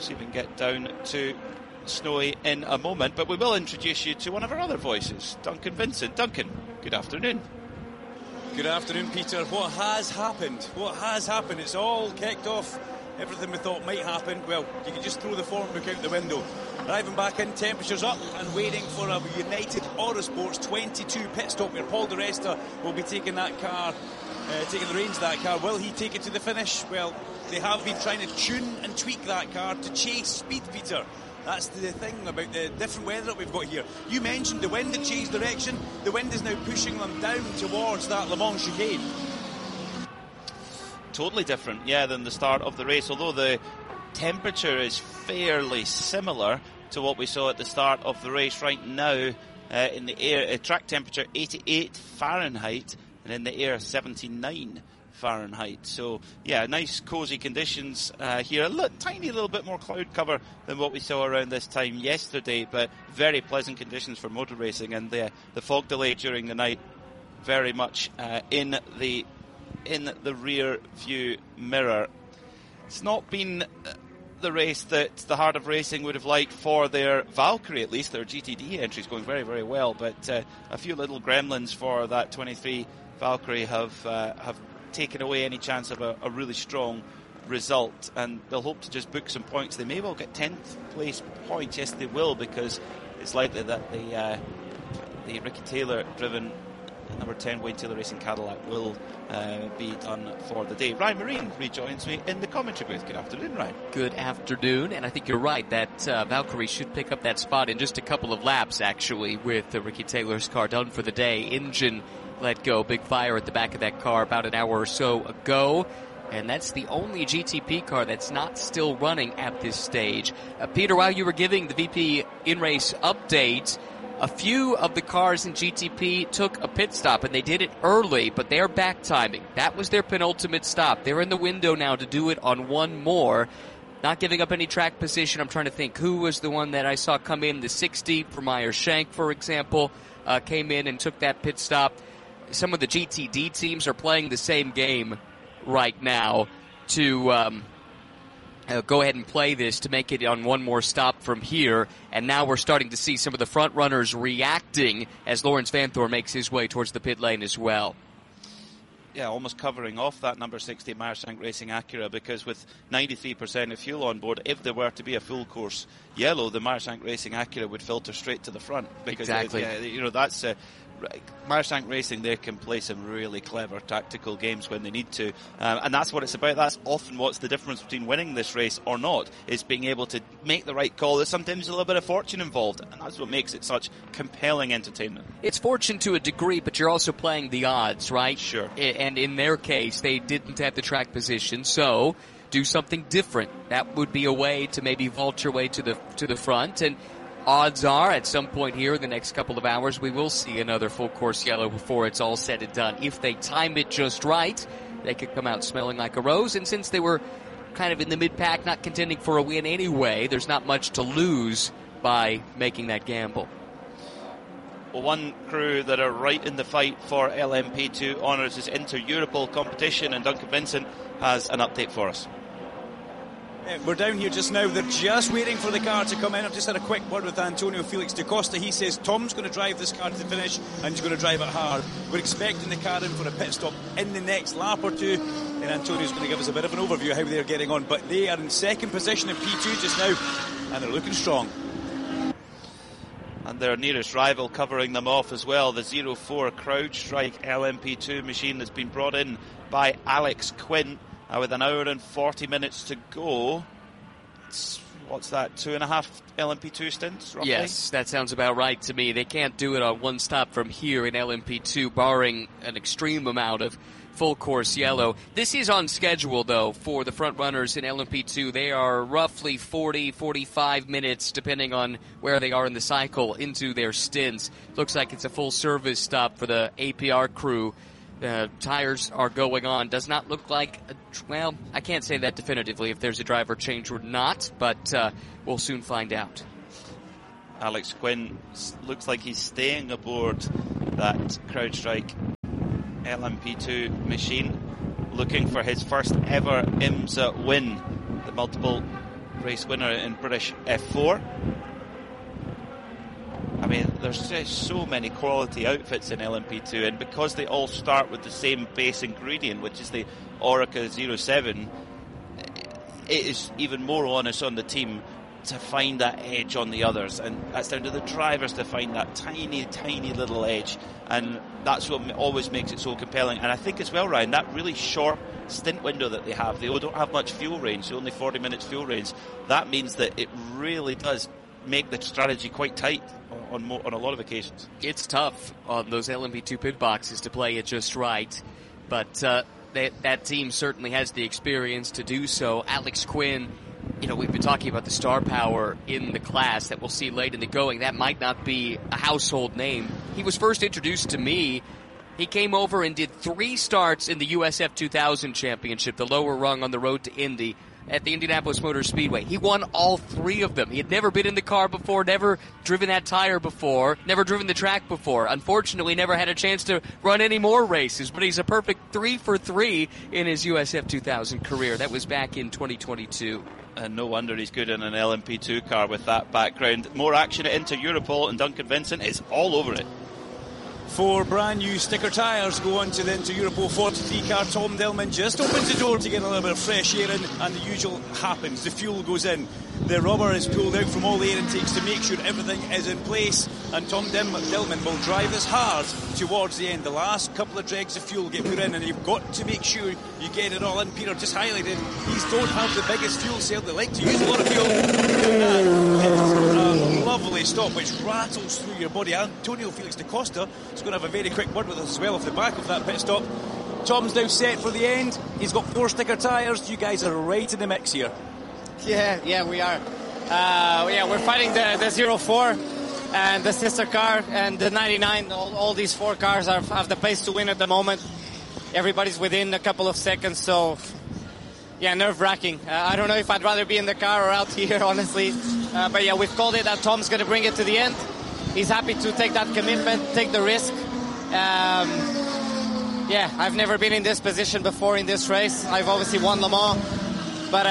see if we can get down to Snowy in a moment, but we will introduce you to one of our other voices, Duncan Vincent. Duncan, good afternoon. Good afternoon, Peter. What has happened? What has happened? It's all kicked off. Everything we thought might happen, well, you can just throw the form book out the window. Arriving back in, temperatures up, and waiting for a United Autosports 22 pit stop where Paul di Resta will be taking that car, taking the reins of that car. Will he take it to the finish? Well, they have been trying to tune and tweak that car to chase speed, Peter. That's the thing about the different weather that we've got here. You mentioned the wind had changed direction. The wind is now pushing them down towards that Le Mans chicane. Totally different, than the start of the race, although the temperature is fairly similar to what we saw at the start of the race. Right now, in the air, track temperature 88 Fahrenheit, and in the air 79 Fahrenheit. So, nice cosy conditions here. Tiny little bit more cloud cover than what we saw around this time yesterday, but very pleasant conditions for motor racing, and the fog delay during the night very much in the rear view mirror. It's not been the race that the Heart of Racing would have liked for their Valkyrie, at least their GTD entries going very, very well, but a few little gremlins for that 23 Valkyrie have taken away any chance of a really strong result, and they'll hope to just book some points. They may well get 10th place points. Yes, they will, because it's likely that the Ricky Taylor driven number 10 Wayne Taylor Racing Cadillac will be done for the day. Ryan Marine rejoins me in the commentary booth. Good afternoon, Ryan. Good afternoon, and I think you're right that Valkyrie should pick up that spot in just a couple of laps, actually, with Ricky Taylor's car done for the day. Engine let go. Big fire at the back of that car about an hour or so ago. And that's the only GTP car that's not still running at this stage. Peter, while you were giving the VP in-race update, a few of the cars in GTP took a pit stop, and they did it early, but they're back timing. That was their penultimate stop. They're in the window now to do it on one more. Not giving up any track position. I'm trying to think who was the one that I saw come in. The 60 for Meyer Shank, for example, came in and took that pit stop. Some of the GTD teams are playing the same game right now to go ahead and play this to make it on one more stop from here. And now we're starting to see some of the front runners reacting as Lawrence Vanthoor makes his way towards the pit lane as well. Yeah, almost covering off that number 60 Meyer Shank Racing Acura, because with 93% of fuel on board, if there were to be a full course yellow, the Meyer Shank Racing Acura would filter straight to the front. Because exactly. That's Meyer Shank Racing, they can play some really clever tactical games when they need to, and that's what it's about. That's often what's the difference between winning this race or not, is being able to make the right call. There's sometimes a little bit of fortune involved, and that's what makes it such compelling entertainment. It's fortune to a degree, but you're also playing the odds, right? Sure. And in their case, they didn't have the track position, so do something different. That would be a way to maybe vault your way to the front, and odds are, at some point here in the next couple of hours, we will see another full course yellow before it's all said and done. If they time it just right, they could come out smelling like a rose. And since they were kind of in the mid-pack, not contending for a win anyway, there's not much to lose by making that gamble. Well, one crew that are right in the fight for LMP2 honours is Inter-Europol competition, and Duncan Vincent has an update for us. We're down here just now. They're just waiting for the car to come in. I've just had a quick word with Antonio Felix da Costa. He says Tom's going to drive this car to the finish, and he's going to drive it hard. We're expecting the car in for a pit stop in the next lap or two, and Antonio's going to give us a bit of an overview of how they're getting on. But they are in second position in P2 just now, and they're looking strong. And their nearest rival covering them off as well, the 04 CrowdStrike LMP2 machine that's been brought in by Alex Quinn. With an hour and 40 minutes to go, what's that, 2.5 LMP2 stints, roughly? Yes, that sounds about right to me. They can't do it on one stop from here in LMP2, barring an extreme amount of full course yellow. This is on schedule, though, for the front runners in LMP2. They are roughly 40-45 minutes, depending on where they are in the cycle, into their stints. Looks like it's a full service stop for the APR crew. Tires are going on. Does not look like, well, I can't say that definitively if there's a driver change or not, but we'll soon find out. Alex Quinn looks like he's staying aboard that CrowdStrike LMP2 machine, looking for his first ever IMSA win. The multiple race winner in British F4. I mean, there's just so many quality outfits in LMP2, and because they all start with the same base ingredient, which is the Oreca 07, it is even more onus on the team to find that edge on the others, and that's down to the drivers to find that tiny, tiny little edge, and that's what always makes it so compelling. And I think as well, Ryan, that really short stint window that they don't have much fuel range, so only 40 minutes fuel range. That means that it really does make the strategy quite tight on a lot of occasions. It's tough on those LMP2 pit boxes to play it just right, but that team certainly has the experience to do so. Alex Quinn, we've been talking about the star power in the class that we'll see late in the going. That might not be a household name. He was first introduced to me. He came over and did 3 starts in the USF 2000 Championship, the lower rung on the road to Indy, at the Indianapolis Motor Speedway. He won all 3 of them. He had never been in the car before, never driven that tire before, never driven the track before. Unfortunately, never had a chance to run any more races, but he's a perfect 3 for 3 in his USF 2000 career. That was back in 2022. And no wonder he's good in an LMP2 car with that background. More action at Inter Europol, and Duncan Vincent is all over it. 4 brand new sticker tyres go on to the Inter Europol 43 car. Tom Dillman just opens the door to get a little bit of fresh air in, and the usual happens. The fuel goes in. The rubber is pulled out from all the air intakes to make sure everything is in place, and Tom Dillman will drive this hard towards the end. The last couple of dregs of fuel get put in, and you've got to make sure you get it all in. Peter just highlighted these don't have the biggest fuel cell. They like to use a lot of fuel. It's a lovely stop which rattles through your body. Antonio Felix da Costa is going to have a very quick word with us as well off the back of that pit stop. Tom's now set for the end. He's got 4 sticker tyres. You guys are right in the mix here. Yeah, we are. We're fighting the 04 and the sister car and the 99. All these 4 cars have the pace to win at the moment. Everybody's within a couple of seconds, so yeah, nerve-wracking. I don't know if I'd rather be in the car or out here, honestly. But yeah, we've called it that Tom's going to bring it to the end. He's happy to take that commitment, take the risk. I've never been in this position before in this race. I've obviously won Le Mans, but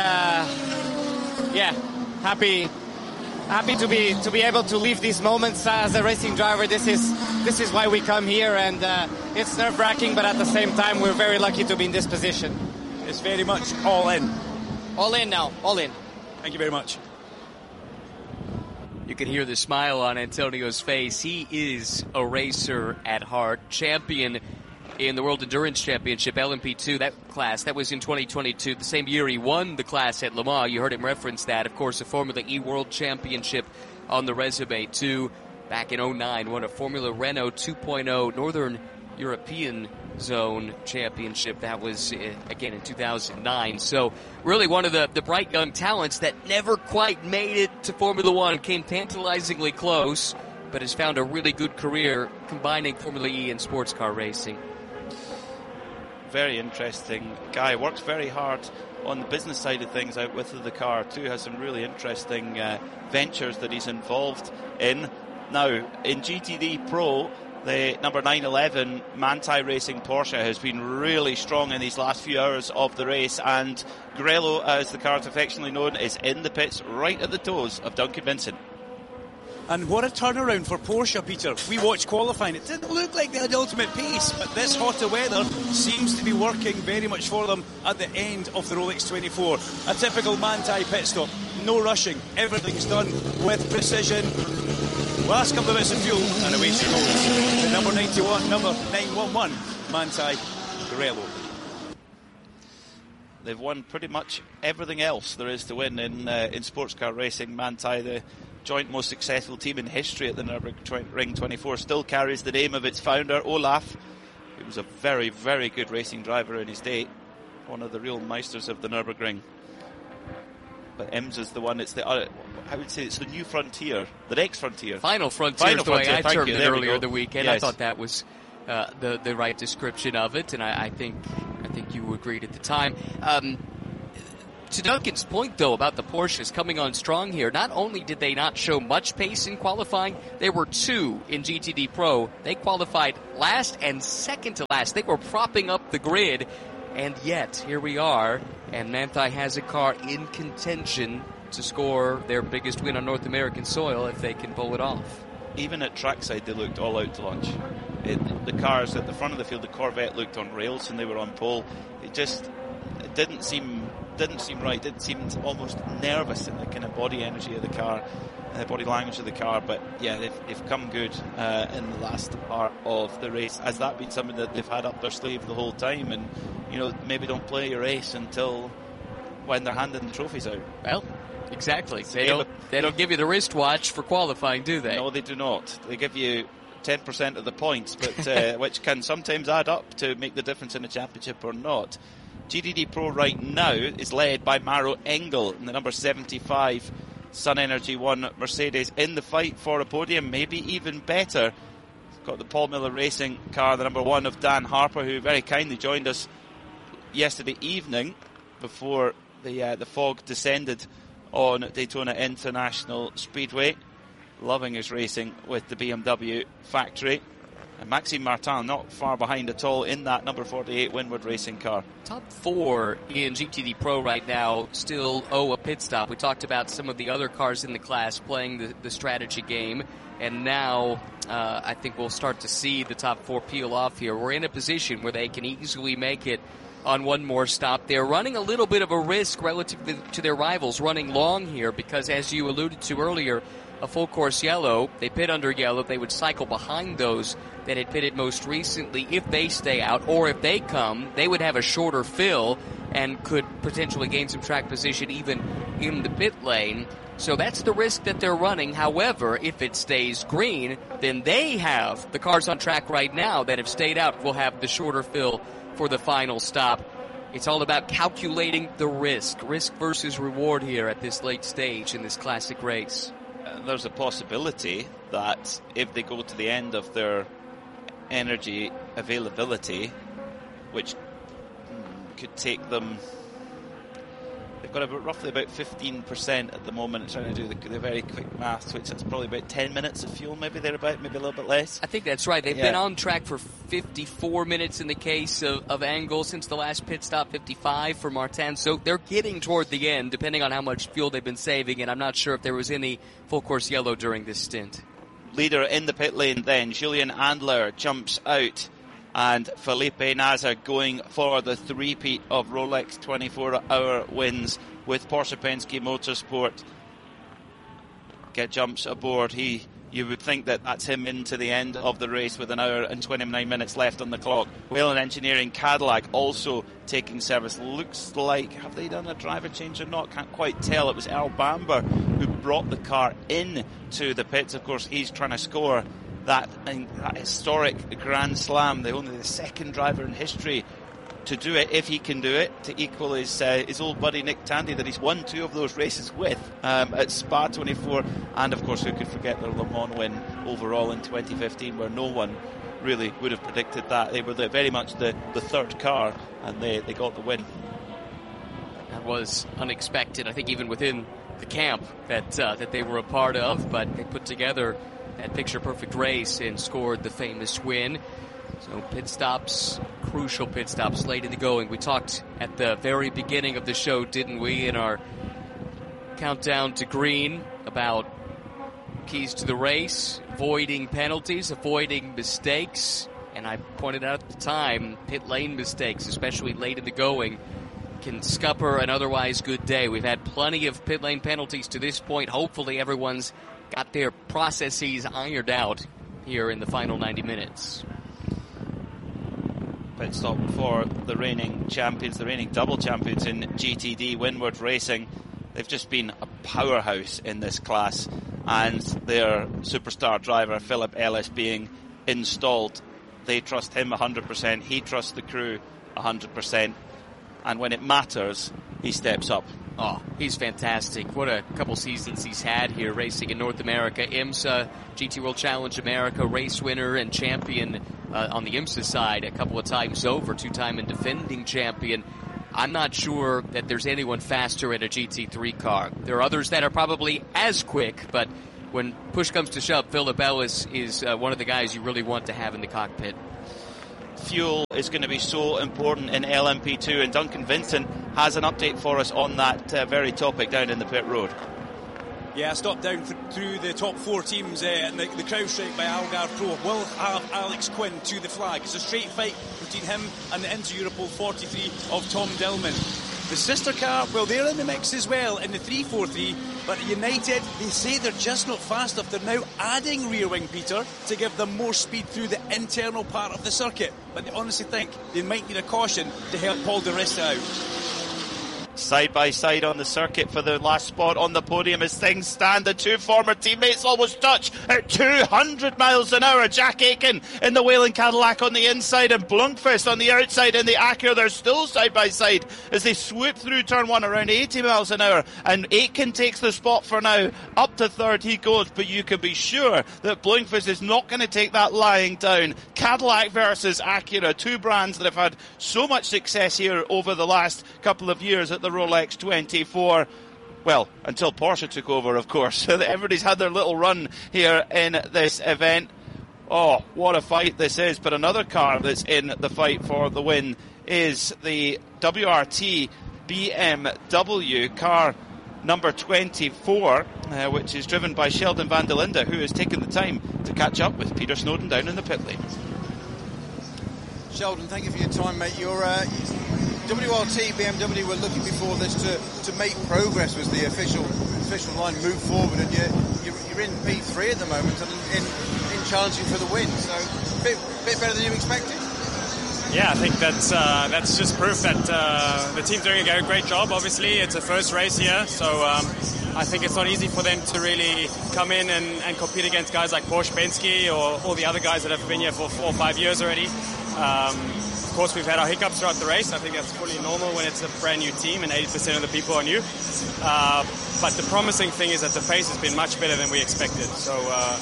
happy to be able to live these moments as a racing driver. This is why we come here, and it's nerve-wracking, but at the same time we're very lucky to be in this position. It's very much all in. All in now, all in. Thank you very much. You can hear the smile on Antonio's face. He is a racer at heart, champion in the World Endurance Championship, LMP2, that class. That was in 2022, the same year he won the class at Le Mans. You heard him reference that. Of course, a Formula E World Championship on the resume, too. Back in 2009, won a Formula Renault 2.0 Northern European Zone Championship. That was, again, in 2009. So, really one of the bright young talents that never quite made it to Formula One, came tantalizingly close, but has found a really good career combining Formula E and sports car racing. Very interesting guy. Works very hard on the business side of things out with the car too. Has some really interesting ventures that he's involved in. Now, in GTD Pro, the number 911 Manthey Racing Porsche has been really strong in these last few hours of the race, and Grello, as the car is affectionately known, is in the pits right at the toes of Duncan Vincent. And what a turnaround for Porsche, Peter. We watched qualifying. It didn't look like they had ultimate pace, but this hotter weather seems to be working very much for them at the end of the Rolex 24. A typical Manthey pit stop. No rushing. Everything's done with precision. Last couple of bits of fuel, and away she goes. The number 911, Manthey Grello. They've won pretty much everything else there is to win in sports car racing. Manthey, the joint most successful team in history at the Nürburgring 24, still carries the name of its founder, Olaf. He was a very, very good racing driver in his day, one of the real meisters of the Nürburgring. But IMSA is the one, it's the, I would say it's the new frontier, the next frontier. Final frontier is the way I termed it earlier the weekend. Yes. I thought that was the right description of it, and I think you agreed at the time. To Duncan's point, though, about the Porsches coming on strong here, not only did they not show much pace in qualifying, there were 2 in GTD Pro. They qualified last and second to last. They were propping up the grid And yet, here we are, and Manthey has a car in contention to score their biggest win on North American soil if they can pull it off. Even at trackside, they looked all out to lunch. The cars at the front of the field, the Corvette looked on rails and they were on pole. It didn't seem right. It seemed almost nervous in the kind of body energy of the car, body language of the car. But yeah, they've come good in the last part of the race. Has that been something that they've had up their sleeve the whole time? And maybe don't play your race until when they're handing the trophies out. Well, exactly. They don't give you the wristwatch for qualifying, do they? No, they do not. They give you 10% of the points, but which can sometimes add up to make the difference in a championship or not. GTD Pro right now is led by Maro Engel in the number 75 Sun Energy One Mercedes in the fight for a podium, maybe even better. Got the Paul Miller Racing car, the number 1 of Dan Harper, who very kindly joined us yesterday evening before the fog descended on Daytona International Speedway. Loving his racing with the BMW factory. And Maxime Martin not far behind at all in that number 48 Winward Racing car. Top 4 in GTD Pro right now still owe a pit stop. We talked about some of the other cars in the class playing the strategy game, and now I think we'll start to see the top 4 peel off here. We're in a position where they can easily make it on one more stop. They're running a little bit of a risk relative to their rivals running long here because, as you alluded to earlier, a full course yellow, they pit under yellow, they would cycle behind those that had pitted most recently. If they stay out, or if they come, they would have a shorter fill and could potentially gain some track position even in the pit lane. So that's the risk that they're running. However, if it stays green, then they have the cars on track right now that have stayed out will have the shorter fill for the final stop. It's all about calculating the risk versus reward here at this late stage in this classic race. There's a possibility that if they go to the end of their energy availability, which could take them, they've got roughly about 15% at the moment. Trying to do the very quick maths, which is probably about 10 minutes of fuel, maybe thereabout, maybe a little bit less. I think that's right. They've been on track for 54 minutes in the case of Engel since the last pit stop, 55 for Martin. So they're getting toward the end, depending on how much fuel they've been saving, and I'm not sure if there was any full course yellow during this stint. Leader in the pit lane then, Julian Andler jumps out, and Felipe Nasr going for the three-peat of Rolex 24-hour wins with Porsche Penske Motorsport. Jumps aboard. You would think that that's him into the end of the race with an hour and 29 minutes left on the clock. Whelen Engineering Cadillac also taking service. Looks like, have they done a driver change or not? Can't quite tell. It was Earl Bamber who brought the car in to the pits. Of course, he's trying to score that historic Grand Slam. They're only the second driver in history to do it, if he can do it, to equal his old buddy Nick Tandy that he's won 2 of those races with at Spa 24, and of course who could forget their Le Mans win overall in 2015, where no one really would have predicted that. They were very much the third car, and they got the win. That was unexpected, I think, even within the camp that they were a part of, but they put together that picture-perfect race and scored the famous win. So pit stops, crucial pit stops late in the going. We talked at the very beginning of the show, didn't we, in our countdown to green about keys to the race, avoiding penalties, avoiding mistakes. And I pointed out at the time, pit lane mistakes, especially late in the going, can scupper an otherwise good day. We've had plenty of pit lane penalties to this point. Hopefully everyone's got their processes ironed out here in the final 90 minutes. Pit stop for the reigning champions, the reigning double champions in GTD, Winward Racing. They've just been a powerhouse in this class, and their superstar driver Philip Ellis being installed. They trust him 100%, he trusts the crew 100%, and when it matters, he steps up. Oh, he's fantastic. What a couple seasons he's had here racing in North America. IMSA, GT World Challenge America, race winner and champion on the IMSA side a couple of times over, 2-time and defending champion. I'm not sure that there's anyone faster in a GT3 car. There are others that are probably as quick, but when push comes to shove, Philip Ellis is one of the guys you really want to have in the cockpit. fuel is going to be so important in LMP2, and Duncan Vincent has an update for us on that very topic down in the pit road. Yeah, stopped down through the top 4 teams, and the CrowdStrike by Algarve Pro will have Alex Quinn to the flag. It's a straight fight between him and the Inter-Europol 43 of Tom Dillman. The sister car, well, they're in the mix as well in the 343, but United, they say they're just not fast enough. They're now adding rear wing, Peter, to give them more speed through the internal part of the circuit. But they honestly think they might need a caution to help Paul Di Resta out. Side by side on the circuit for the last spot on the podium as things stand. The two former teammates almost touch at 200 miles an hour. Jack Aitken in the Whelen Cadillac on the inside and Blomqvist on the outside in the Acura. They're still side by side as they swoop through turn 1 around 80 miles an hour, and Aitken takes the spot for now. Up to third he goes, but you can be sure that Blomqvist is not going to take that lying down. Cadillac versus Acura, two brands that have had so much success here over the last couple of years at the Rolex 24. Well, until Porsche took over, of course. Everybody's had their little run here in this event. Oh, what a fight this is. But another car that's in the fight for the win is the WRT BMW car number 24, which is driven by Sheldon van der Linde, who has taken the time to catch up with Peter Snowden down in the pit lane. Sheldon, thank you for your time, mate. Your WRT BMW were looking before this to make progress, was the official line, move forward, and you're in P3 at the moment and in challenging for the win, so a bit better than you expected. Yeah, I think that's just proof that the team's doing a great job. Obviously, it's a first race here, so I think it's not easy for them to really come in and compete against guys like Porsche Penske or all the other guys that have been here for 4 or 5 years already. Of course, we've had our hiccups throughout the race. I think that's fully normal when it's a brand new team and 80% of the people are new. But the promising thing is that the pace has been much better than we expected. So,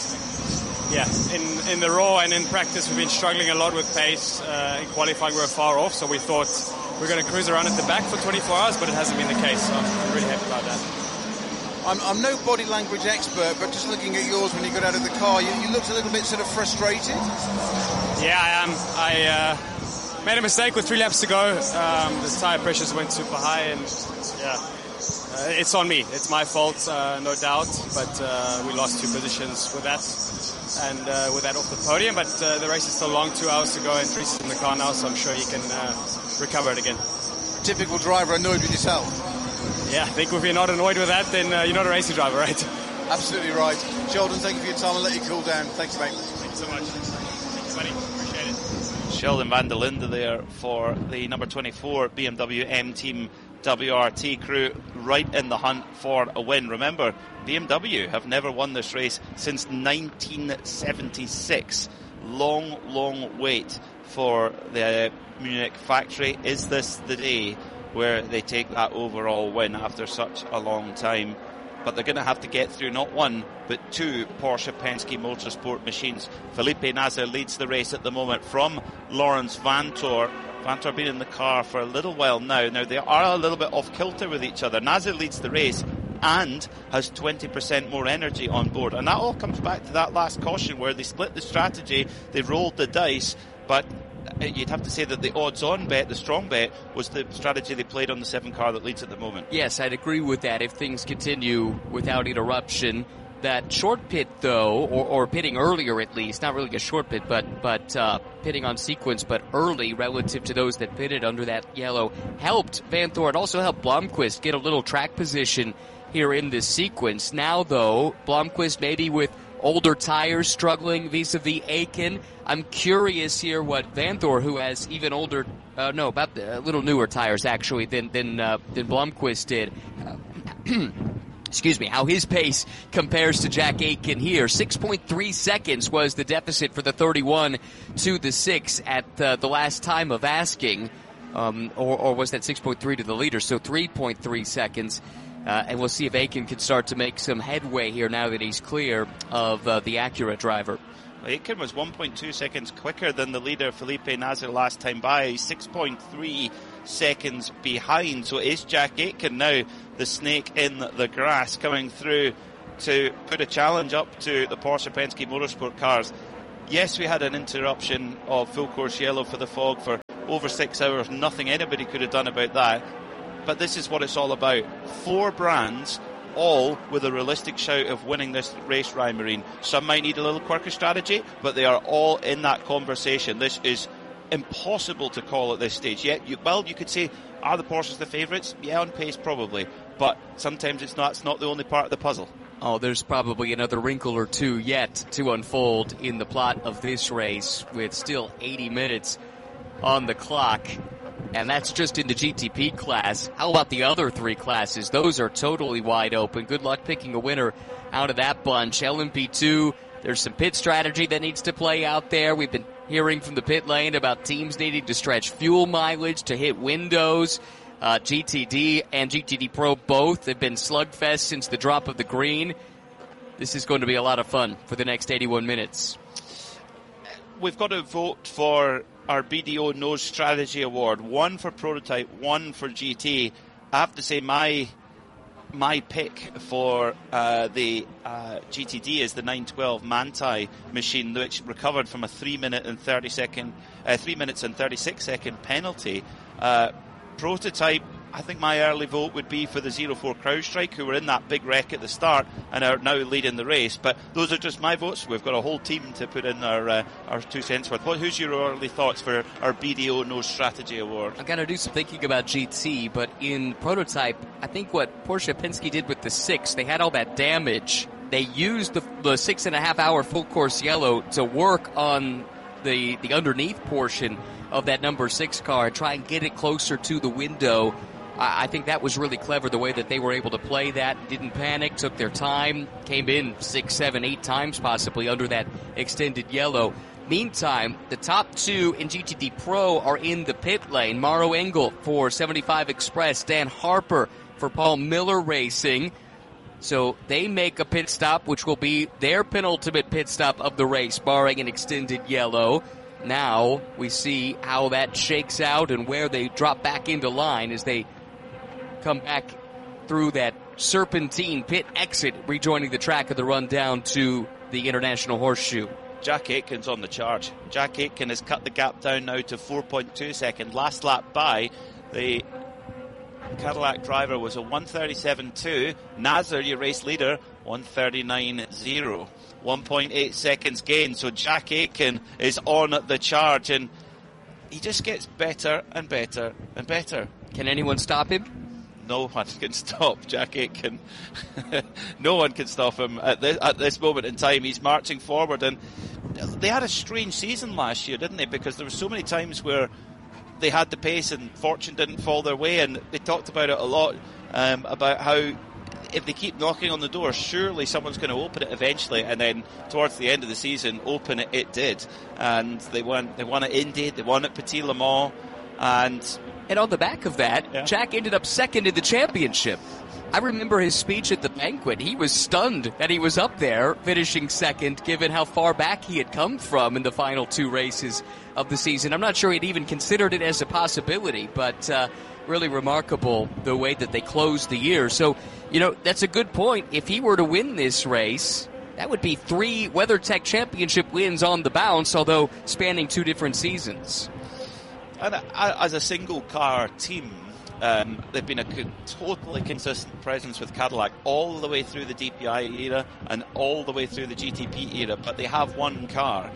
in the raw and in practice, we've been struggling a lot with pace. In qualifying, we were far off, so we thought we were going to cruise around at the back for 24 hours, but it hasn't been the case. So I'm really happy about that. I'm no body language expert, but just looking at yours when you got out of the car, you looked a little bit sort of frustrated. Yeah, I am. I made a mistake with 3 laps to go. The tyre pressures went super high, and it's on me. It's my fault, no doubt. But we lost 2 positions with that, and with that off the podium. But the race is still long, 2 hours to go, and Dries is in the car now, so I'm sure he can recover it again. Typical driver annoyed with yourself. Yeah, I think if you're not annoyed with that, then you're not a racing driver, right? Absolutely right. Sheldon, thank you for your time. I'll let you cool down. Thanks, mate. Thank you so much. Thank you, buddy. Appreciate it. Sheldon van der Linde there for the number 24 BMW M Team WRT crew, right in the hunt for a win. Remember, BMW have never won this race since 1976. Long wait for the Munich factory. Is this the day where they take that overall win after such a long time? But they're going to have to get through not 1 but 2 Porsche Penske Motorsport machines. Felipe Nasr leads the race at the moment from Lawrence Vanthoor. Vanthoor been in the car for a little while now. Now they are a little bit off kilter with each other. Nasr leads the race and has 20% more energy on board, and that all comes back to that last caution where they split the strategy, they rolled the dice, but you'd have to say that the odds-on bet, the strong bet, was the strategy they played on the 7 car that leads at the moment. Yes, I'd agree with that if things continue without interruption. That short pit, though, or pitting earlier at least, not really a short pit, but pitting on sequence, but early relative to those that pitted under that yellow, helped Vanthoor. It also helped Blomqvist get a little track position here in this sequence. Now, though, Blomqvist maybe with older tires struggling vis-a-vis Aitken. I'm curious here what Vanthoor, who has even older, a little newer tires actually than Blomqvist did. Excuse me, how his pace compares to Jack Aitken here. 6.3 seconds was the deficit for the 31 to the 6 at the last time of asking. Or was that 6.3 to the leader? So 3.3 seconds. And we'll see if Aitken can start to make some headway here now that he's clear of the Acura driver. Aitken was 1.2 seconds quicker than the leader, Felipe Nasr, last time by. 6.3 seconds behind. So is Jack Aitken now the snake in the grass coming through to put a challenge up to the Porsche Penske Motorsport cars? Yes, we had an interruption of full course yellow for the fog for over 6 hours. Nothing anybody could have done about that. But this is what it's all about. 4 brands, all with a realistic shout of winning this race, Ryan Marine. Some might need a little quirky strategy, but they are all in that conversation. This is impossible to call at this stage. Yeah, you could say, are the Porsches the favourites? Yeah, on pace probably, but sometimes it's not the only part of the puzzle. Oh, there's probably another wrinkle or two yet to unfold in the plot of this race, with still 80 minutes on the clock, and that's just in the GTP class. How about the other 3 classes? Those are totally wide open. Good luck picking a winner out of that bunch. LMP2, there's some pit strategy that needs to play out there. We've been hearing from the pit lane about teams needing to stretch fuel mileage to hit windows. GTD and GTD Pro both have been slugfest since the drop of the green. This is going to be a lot of fun for the next 81 minutes. We've got to vote for our BDO Nose Strategy Award. 1 for Prototype, 1 for GT. I have to say my pick for the GTD is the 912 Manthey machine, which recovered from a 3 minutes and 36 second penalty. Prototype, I think my early vote would be for the 04 CrowdStrike, who were in that big wreck at the start and are now leading the race. But those are just my votes. We've got a whole team to put in our 2 cents worth. Who's your early thoughts for our BDO Nose Strategy Award? I've got to do some thinking about GT, but in Prototype, I think what Porsche Penske did with the 6, they had all that damage. They used the 6.5 hour full course yellow to work on the underneath portion of that number 6 car and try and get it closer to the window. I think that was really clever, the way that they were able to play that. Didn't panic, took their time, came in 6, 7, 8 times possibly under that extended yellow. Meantime, the top 2 in GTD Pro are in the pit lane. Mauro Engel for 75 Express, Dan Harper for Paul Miller Racing. So they make a pit stop, which will be their penultimate pit stop of the race, barring an extended yellow. Now we see how that shakes out and where they drop back into line as they come back through that serpentine pit exit, rejoining the track of the run down to the International Horseshoe. Jack Aitken's on the charge. Jack Aitken has cut the gap down now to 4.2 seconds. Last lap by the Cadillac driver was a 1:37.2. Nasser, your race leader, 1:39.0. 1.8 seconds gain. So Jack Aitken is on the charge, and he just gets better and better and better. Can anyone stop him? No one can stop Jack Aitken. No one can stop him at this moment in time. He's marching forward, and they had a strange season last year, didn't they? Because there were so many times where they had the pace and fortune didn't fall their way, and they talked about it a lot, about how if they keep knocking on the door, surely someone's going to open it eventually. And then towards the end of the season, open it did, and they won at Indy, they won at Petit Le Mans, and on the back of that, Jack ended up second in the championship. I remember his speech at the banquet. He was stunned that he was up there finishing second, given how far back he had come from in the final 2 races of the season. I'm not sure he'd even considered it as a possibility, but really remarkable the way that they closed the year. So, that's a good point. If he were to win this race, that would be 3 WeatherTech championship wins on the bounce, although spanning 2 different seasons. And as a single car team, they've been a totally consistent presence with Cadillac all the way through the DPI era and all the way through the GTP era, but they have one car.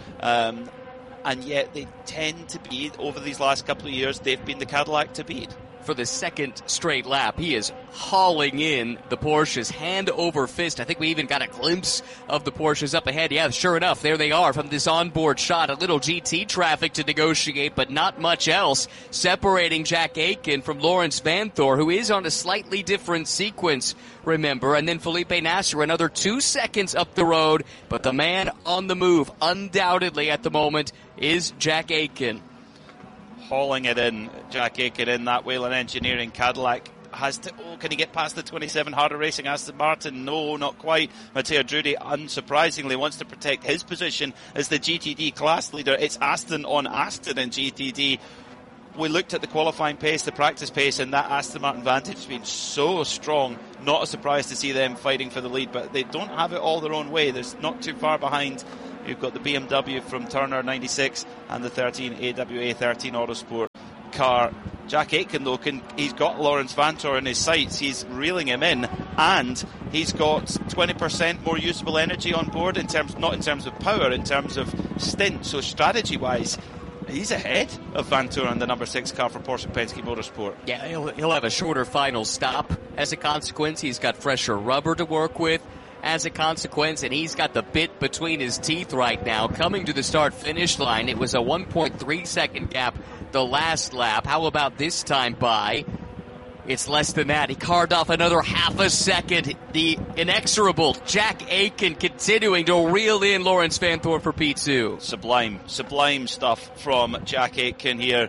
And yet they tend to be, over these last couple of years, they've been the Cadillac to beat. For the second straight lap, he is hauling in the Porsches hand over fist. I think we even got a glimpse of the Porsches up ahead. Yeah, sure enough, there they are from this onboard shot. A little GT traffic to negotiate, but not much else, separating Jack Aitken from Lawrence Vanthoor, who is on a slightly different sequence, remember. And then Felipe Nasser, another 2 seconds up the road. But the man on the move, undoubtedly at the moment, is Jack Aitken. Hauling it in, Jack Aitken in that Whelen Engineering Cadillac has to, can he get past the 27 Harder Racing Aston Martin? No, not quite. Matteo Drudi, unsurprisingly, wants to protect his position as the GTD class leader. It's Aston on Aston in GTD. We looked at the qualifying pace, the practice pace, and that Aston Martin Vantage has been so strong. Not a surprise to see them fighting for the lead, but they don't have it all their own way. There's not too far behind You've got the BMW from Turner 96 and the 13 AWA 13 Autosport car. Jack Aitken, though, he's got Lawrence Vanthoor in his sights. He's reeling him in, and he's got 20% more usable energy on board, not in terms of power, in terms of stint. So strategy-wise, he's ahead of Vanthoor on the number 6 car for Porsche Penske Motorsport. Yeah, he'll have a shorter final stop as a consequence. He's got fresher rubber to work with as a consequence, and he's got the bit between his teeth right now. Coming to the start-finish line, it was a 1.3 second gap the last lap. How about this time by? It's less than that. He carved off another half a second. The inexorable Jack Aitken continuing to reel in Lawrence Vanthoor for P2. Sublime stuff from Jack Aitken here.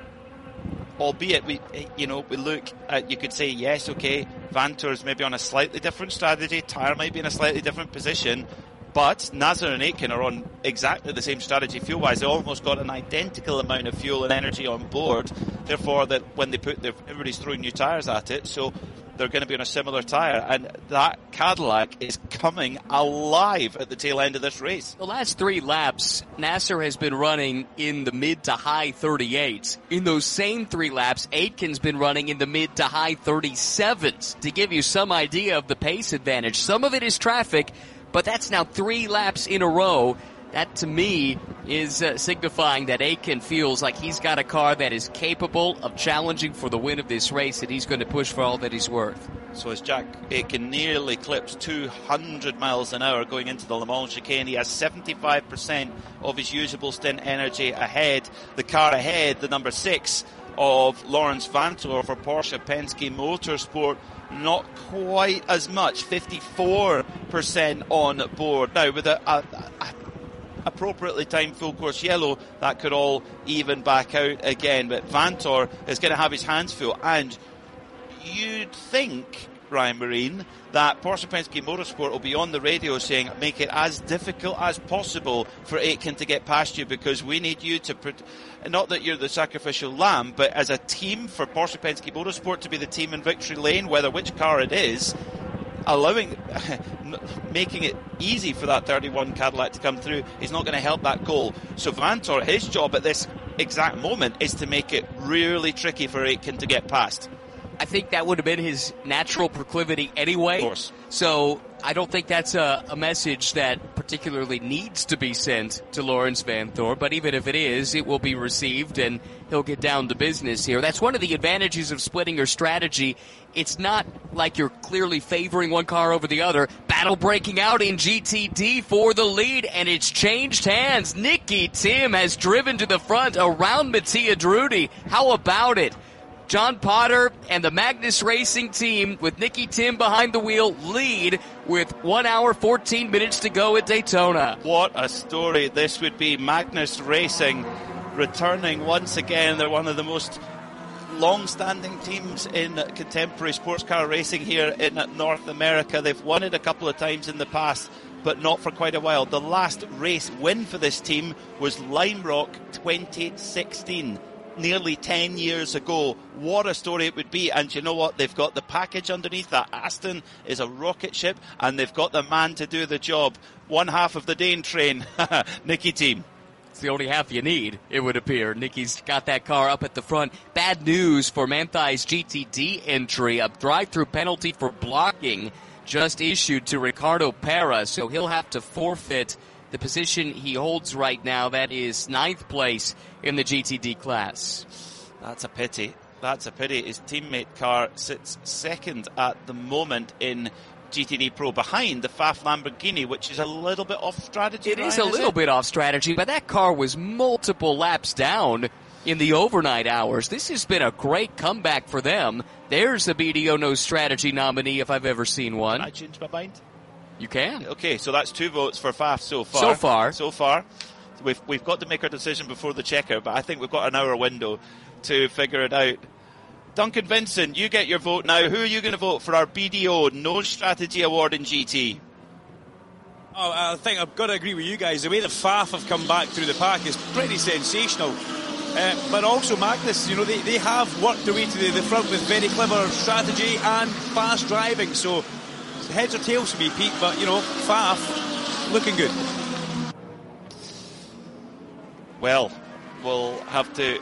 Albeit, we look at, you could say, yes, okay, Vanthoor's maybe on a slightly different strategy, Tyre might be in a slightly different position, but Nasr and Aitken are on exactly the same strategy fuel-wise. They almost got an identical amount of fuel and energy on board, therefore that when they everybody's throwing new tyres at it, so they're going to be on a similar tyre, and that Cadillac is coming alive at the tail end of this race. The last 3 laps, Nasr has been running in the mid to high 38s. In those same 3 laps, Aitken's been running in the mid to high 37s, to give you some idea of the pace advantage. Some of it is traffic, but that's now 3 laps in a row. That, to me, is signifying that Aitken feels like he's got a car that is capable of challenging for the win of this race, and he's going to push for all that he's worth. So as Jack Aitken nearly clips 200 miles an hour going into the Le Mans chicane, he has 75% of his usable stint energy ahead. The car ahead, the number 6 of Lawrence Vanthoor for Porsche Penske Motorsport, not quite as much, 54% on board. Now, with a appropriately timed full course yellow, that could all even back out again, but Vanthoor is going to have his hands full, and you'd think, Ryan Marine, that Porsche Penske Motorsport will be on the radio saying, make it as difficult as possible for Aitken to get past you, because we need you to, not that you're the sacrificial lamb, but as a team for Porsche Penske Motorsport to be the team in victory lane, whether which car it is, making it easy for that 31 Cadillac to come through is not going to help that goal. So Vanthoor, his job at this exact moment is to make it really tricky for Aitken to get past. I think that would have been his natural proclivity anyway. Of course. So I don't think that's a message that particularly needs to be sent to Lawrence Vanthoor, but even if it is, it will be received and he'll get down to business here. That's one of the advantages of splitting your strategy. It's not like you're clearly favoring one car over the other. Battle breaking out in GTD for the lead, and it's changed hands. Nicky Tim has driven to the front around Mattia Drudi. How about it? John Potter and the Magnus Racing team, with Nicky Tim behind the wheel, lead with 1 hour, 14 minutes to go at Daytona. What a story this would be. Magnus Racing returning once again. They're one of the most long-standing teams in contemporary sports car racing here in North America. They've won it a couple of times in the past, but not for quite a while. The last race win for this team was Lime Rock 2016. Nearly 10 years ago. What a story it would be. And you know what? They've got the package underneath. That Aston is a rocket ship, and they've got the man to do the job. One half of the Dane train. Nicky Team. It's the only half you need, it would appear. Nicky's got that car up at the front. Bad news for Manthey's GTD entry. A drive-through penalty for blocking just issued to Ricardo Parra, so he'll have to forfeit the position he holds right now. That is 9th place in the GTD class. That's a pity. That's a pity. His teammate car sits second at the moment in GTD Pro, behind the Pfaff Lamborghini, which is a little bit off strategy. It is a little bit off strategy, but that car was multiple laps down in the overnight hours. This has been a great comeback for them. There's a BDO No Strategy nominee if I've ever seen one. Can I change my mind? You can. Okay, so that's 2 votes for Pfaff so far. So far. We've got to make our decision before the checker, but I think we've got an hour window to figure it out. Duncan Vincent, you get your vote now. Who are you going to vote for our BDO No Strategy Award in GT? Oh, I think I've got to agree with you guys. The way that Pfaff have come back through the pack is pretty sensational. But also Magnus, you know, they have worked their way to the front with very clever strategy and fast driving. So heads or tails to me, Pete, but, you know, Pfaff looking good. Well, we'll have to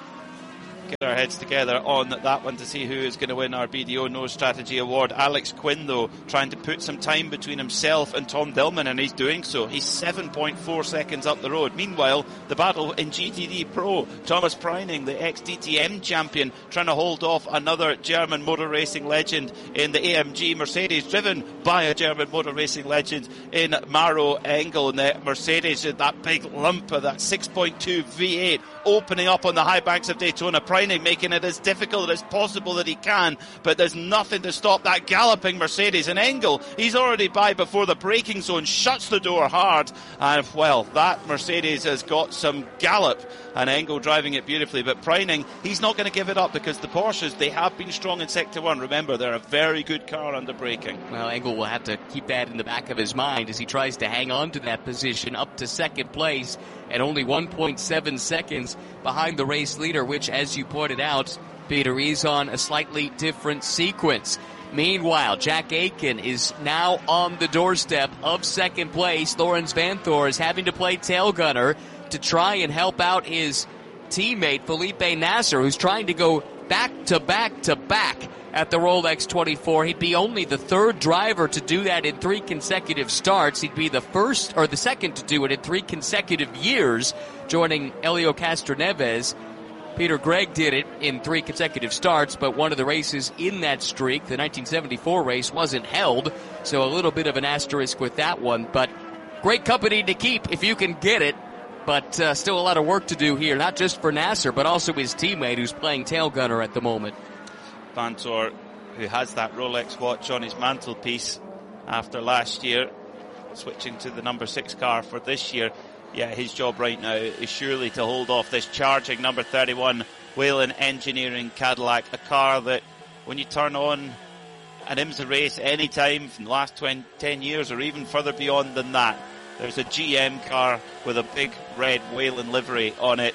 get our heads together on that one to see who is going to win our BDO No Strategy Award. Alex Quinn, though, trying to put some time between himself and Tom Dillman, and he's doing so. He's 7.4 seconds up the road. Meanwhile, the battle in GTD Pro, Thomas Preining, the ex-DTM champion, trying to hold off another German motor racing legend in the AMG Mercedes, driven by a German motor racing legend in Maro Engel. And the Mercedes, that big lump of that 6.2 V8 opening up on the high banks of Daytona. Preining making it as difficult as possible that he can, but there's nothing to stop that galloping Mercedes. And Engel, he's already by before the braking zone shuts the door hard, and well, that Mercedes has got some gallop, and Engel driving it beautifully. But Preining, he's not going to give it up, because the Porsches, they have been strong in Sector 1. Remember, they're a very good car under braking. Well, Engel will have to keep that in the back of his mind as he tries to hang on to that position up to second place at only 1.7 seconds behind the race leader, which, as you pointed out, Peter, is on a slightly different sequence. Meanwhile, Jack Aitken is now on the doorstep of second place. Laurens Vanthoor is having to play tail gunner to try and help out his teammate Felipe Nasr, who's trying to go back to back to back at the Rolex 24. He'd be only the third driver to do that in 3 consecutive starts. He'd be the first or the second to do it in 3 consecutive years, joining Helio Castroneves. Peter Gregg did it in 3 consecutive starts, but one of the races in that streak, the 1974 race, wasn't held, so a little bit of an asterisk with that one. But great company to keep if you can get it, but still a lot of work to do here, not just for Nasr, but also his teammate who's playing tail gunner at the moment. Vanthoor, who has that Rolex watch on his mantelpiece after last year, switching to the number 6 car for this year. Yeah, his job right now is surely to hold off this charging number 31 Whelen Engineering Cadillac, a car that when you turn on an IMSA race any time from the last 10 years or even further beyond than that, there's a GM car with a big red Whelen livery on it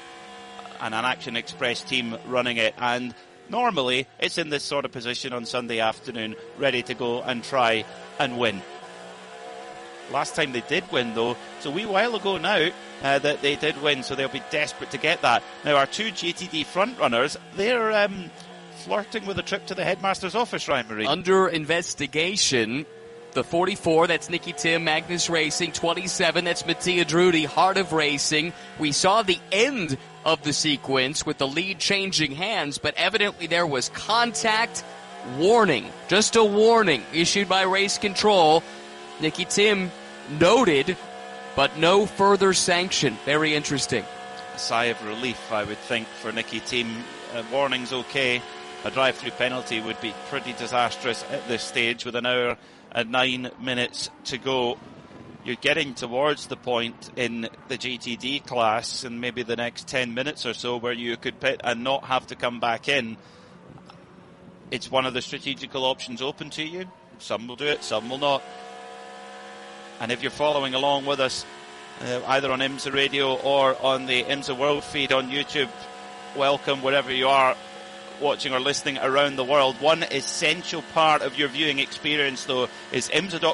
and an Action Express team running it, and normally it's in this sort of position on Sunday afternoon, ready to go and try and win. Last time they did win, though, it's a wee while ago now that they did win, so they'll be desperate to get that. Now, our 2 GTD frontrunners, they're flirting with a trip to the headmaster's office, Ryan Marie. Under investigation, the 44, that's Nicky Tim, Magnus Racing. 27, that's Mattia Drudi, Heart of Racing. We saw the end of the sequence with the lead changing hands, but evidently there was contact warning. Just a warning issued by race control. Nicky Tim noted, but no further sanction. Very interesting. A sigh of relief, I would think, for Nicky Tim. Warning's okay. A drive-through penalty would be pretty disastrous at this stage with an hour and 9 minutes to go. You're getting towards the point in the GTD class in maybe the next 10 minutes or so where you could pit and not have to come back in. It's one of the strategical options open to you. Some will do it, some will not. And if you're following along with us, either on IMSA Radio or on the IMSA World feed on YouTube, welcome wherever you are watching or listening around the world. One essential part of your viewing experience, though, is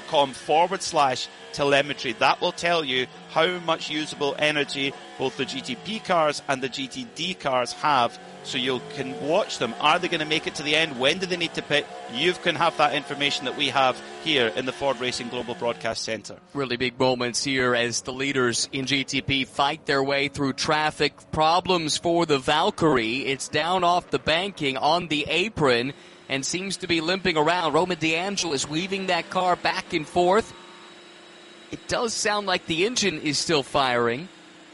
IMSA.com/telemetry. That will tell you how much usable energy both the GTP cars and the GTD cars have, so you can watch them. Are they going to make it to the end? When do they need to pit? You can have that information that we have here in the Ford Racing Global Broadcast Centre. Really big moments here as the leaders in GTP fight their way through traffic problems for the Valkyrie. It's down off the banking on the apron and seems to be limping around. Roman DeAngelis weaving that car back and forth. It does sound like the engine is still firing.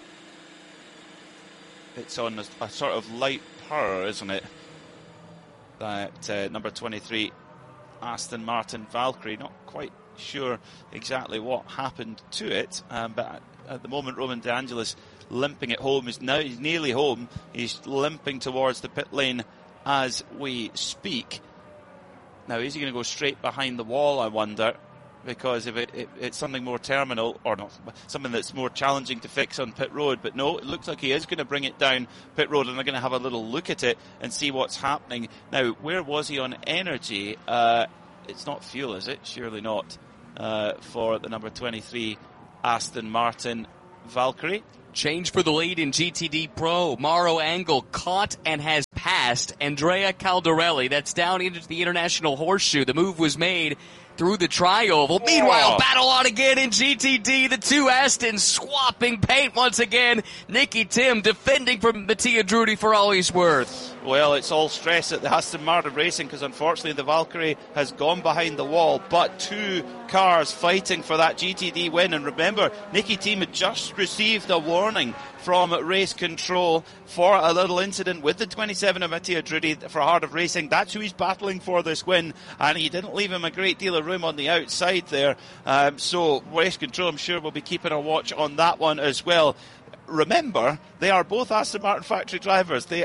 It's on a sort of light purr, isn't it? That number 23 Aston Martin Valkyrie. Not quite sure exactly what happened to it, but at the moment Roman DeAngelis limping at home. He's nearly home. He's limping towards the pit lane as we speak. Now, is he going to go straight behind the wall, I wonder? Because if it's something more terminal, or not, something that's more challenging to fix on pit road. But no, it looks like he is going to bring it down pit road, and they're going to have a little look at it and see what's happening. Now, where was he on energy? It's not fuel, is it? Surely not. For the number 23 Aston Martin. Valkyrie. Change for the lead in GTD Pro. Mauro Engel caught and has passed Andrea Caldarelli. That's down into the International Horseshoe. The move was made through the tri-oval. Meanwhile, battle on again in GTD. The two Astons swapping paint once again. Nicky Tim defending from Mattia Drudi for all he's worth. Well, it's all stress at the Aston Martin Racing because unfortunately the Valkyrie has gone behind the wall, but two cars fighting for that GTD win. And remember, Nicky Tim had just received a warning from race control for a little incident with the 27 of Mattia Drudi for Heart of Racing. That's who he's battling for this win, and he didn't leave him a great deal of room on the outside there. So race control, I'm sure, will be keeping a watch on that one as well. Remember, they are both Aston Martin factory drivers. They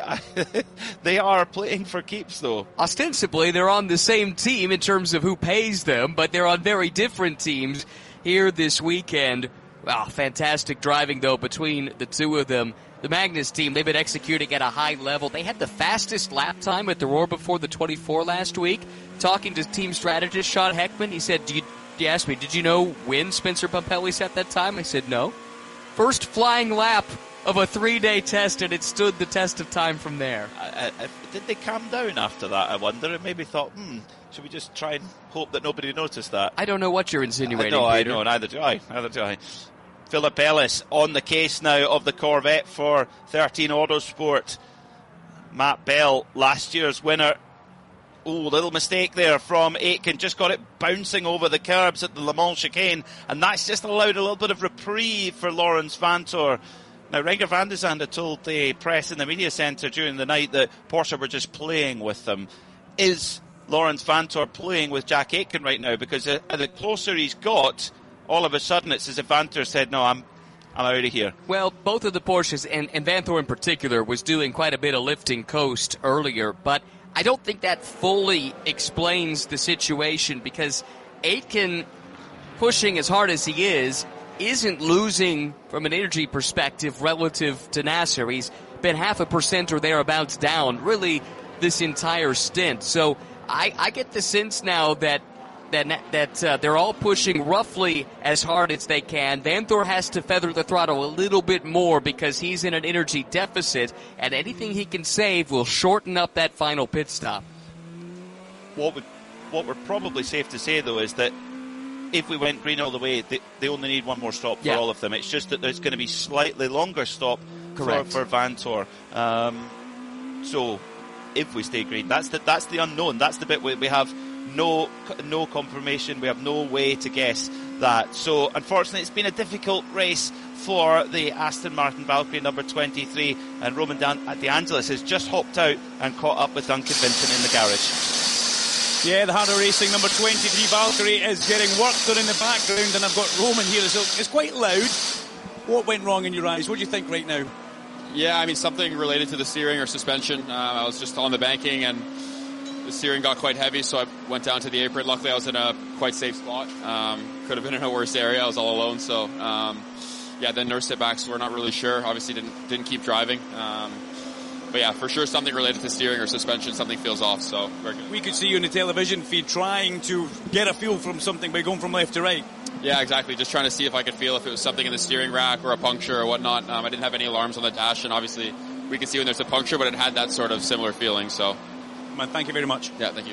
are playing for keeps, though. Ostensibly, they're on the same team in terms of who pays them, but they're on very different teams here this weekend. Wow, fantastic driving, though, between the two of them. The Magnus team, they've been executing at a high level. They had the fastest lap time at the Roar before the 24 last week. Talking to team strategist Sean Heckman, he said, he asked me, did you know when Spencer Pumpelly set that time? I said, no. First flying lap of a 3-day test, and it stood the test of time from there. Did they calm down after that, I wonder? And maybe thought, should we just try and hope that nobody noticed that? I don't know what you're insinuating, I Peter. know, neither do I. Philip Ellis on the case now of the Corvette for 13 Autosport. Matt Bell, last year's winner. Little mistake there from Aitken. Just got it bouncing over the curbs at the Le Mans chicane, and that's just allowed a little bit of reprieve for Lawrence Vantor. Now, Renger van der Zande told the press in the media centre during the night that Porsche were just playing with them. Is Lawrence Vantor playing with Jack Aitken right now? Because the closer he's got, all of a sudden it's as if Vantor said, no, I'm out of here. Well, both of the Porsches, and Vantor in particular, was doing quite a bit of lifting coast earlier, but I don't think that fully explains the situation because Aitken, pushing as hard as he is, isn't losing from an energy perspective relative to Nasser. He's been 0.5% or thereabouts down, really, this entire stint. So I get the sense now that they're all pushing roughly as hard as they can. Vantor has to feather the throttle a little bit more because he's in an energy deficit, and anything he can save will shorten up that final pit stop. What we're probably safe to say, though, is that if we went green all the way, they only need one more stop for all of them. It's just that there's going to be slightly longer stop for Vantor. So if we stay green, that's the unknown. That's the bit where we have no confirmation. We have no way to guess that. So unfortunately, it's been a difficult race for the Aston Martin Valkyrie number 23, and Roman De Angelis has just hopped out and caught up with Duncan Vinton in the garage. Yeah, the Harder Racing number 23 Valkyrie is getting work done in the background, and I've got Roman here, so it's quite loud. What went wrong in your eyes? What do you think right now? Yeah, I mean, something related to the steering or suspension. I was just on the banking, and the steering got quite heavy, so I went down to the apron. Luckily, I was in a quite safe spot. Could have been in a worse area. I was all alone, so then nursed it back, so we're not really sure. Obviously, didn't keep driving. But yeah, for sure something related to steering or suspension, something feels off, so very good. We could see you in the television feed trying to get a feel from something by going from left to right. Yeah, exactly. Just trying to see if I could feel if it was something in the steering rack or a puncture or whatnot. I didn't have any alarms on the dash, and obviously we could see when there's a puncture, but it had that sort of similar feeling, so. Man, thank you very much. Yeah, thank you.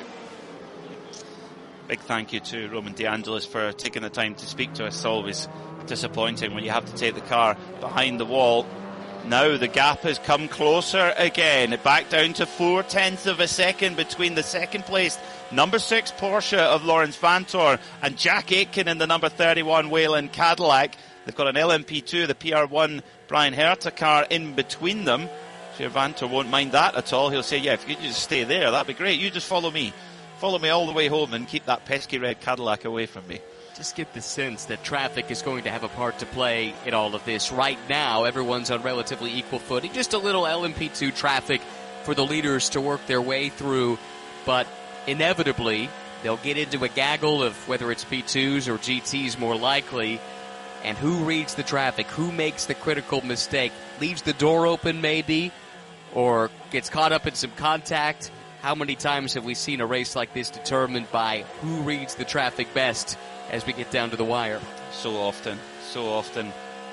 Big thank you to Roman De Angelis for taking the time to speak to us. It's always disappointing when you have to take the car behind the wall. Now the gap has come closer again, back down to 0.4 of a second between the second place number 6 Porsche of Lawrence Vantor and Jack Aitken in the number 31 Whelen Cadillac. They've got an LMP2, the PR1 Brian Herta car in between them. Sure, Vantor won't mind that at all. He'll say, yeah, if you could just stay there, that'd be great. You just follow me. Follow me all the way home and keep that pesky red Cadillac away from me. Just get the sense that traffic is going to have a part to play in all of this. Right now, everyone's on relatively equal footing. Just a little LMP2 traffic for the leaders to work their way through. But inevitably, they'll get into a gaggle of whether it's P2s or GTs more likely. And who reads the traffic? Who makes the critical mistake? Leaves the door open maybe? Or gets caught up in some contact? How many times have we seen a race like this determined by who reads the traffic best as we get down to the wire? So often.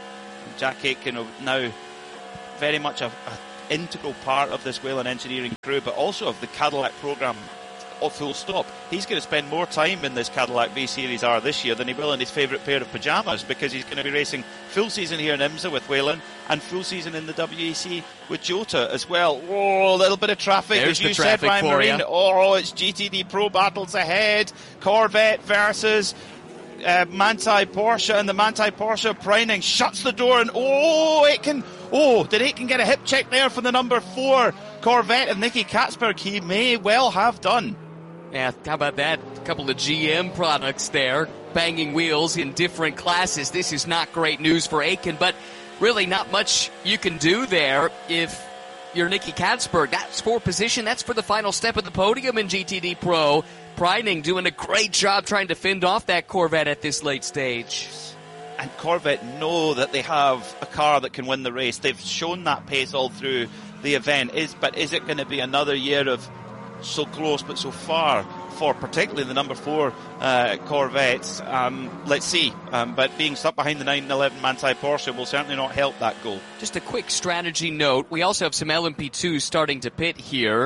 Jack Aitken now very much a integral part of this Whelen engineering crew, but also of the Cadillac program. Full stop. He's going to spend more time in this Cadillac V-Series R this year than he will in his favourite pair of pyjamas, because he's going to be racing full season here in IMSA with Whelen and full season in the WEC with Jota as well. Oh, a little bit of traffic. There's as you said, Ryan Marine. Oh, it's GTD Pro battles ahead. Corvette versus Manthey Porsche, and the Manthey Porsche Preining shuts the door, and did Aitken get a hip check there for the number 4 Corvette of Nicky Katzberg? He may well have done. Yeah, how about that? A couple of GM products there, banging wheels in different classes. This is not great news for Aitken, but really not much you can do there if you're Nicky Katzberg. That's for position. That's for the final step of the podium in GTD Pro. Preining doing a great job trying to fend off that Corvette at this late stage. And Corvette know that they have a car that can win the race. They've shown that pace all through the event. Is it going to be another year of so close but so far for particularly the number 4 Corvettes? Let's see. But being stuck behind the 911 Manthey Porsche will certainly not help that goal. Just a quick strategy note. We also have some LMP2 starting to pit here.